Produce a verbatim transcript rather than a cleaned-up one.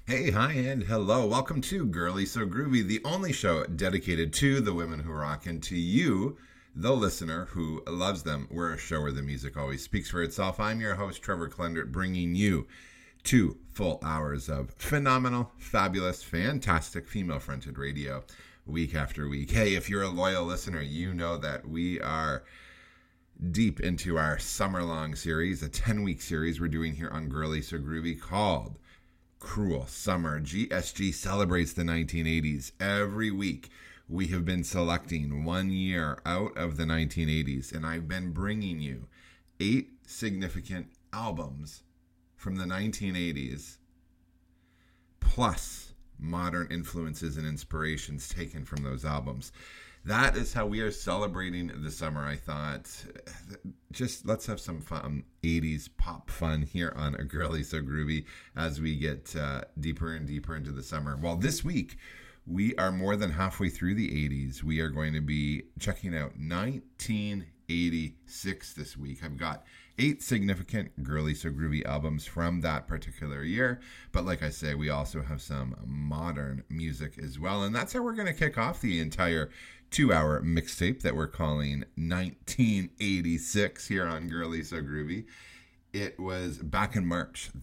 Hey, hi, and hello. Welcome to Girly So Groovy, the only show dedicated to the women who rock and to you, the listener who loves them. We're a show where the music always speaks for itself. I'm your host, Trevor Clendert, bringing you two full hours of phenomenal, fabulous, fantastic female-fronted radio week after week. Hey, if you're a loyal listener, you know that we are deep into our summer-long series, a ten-week series we're doing here on Girly So Groovy called Cruel Summer. G S G celebrates the nineteen eighties. Every week we have been selecting one year out of the nineteen eighties, and I've been bringing you eight significant albums from the nineteen eighties, plus modern influences and inspirations taken from those albums. That is how we are celebrating the summer. I thought, just let's have some fun eighties pop fun here on A Girly So Groovy as we get uh, deeper and deeper into the summer. Well, this week, we are more than halfway through the eighties. We are going to be checking out nineteen eighty-six this week. I've got eight significant Girly So Groovy albums from that particular year. But like I say, we also have some modern music as well. And that's how we're going to kick off the entire two-hour mixtape that we're calling nineteen eighty-six here on Girly So Groovy. It was back in March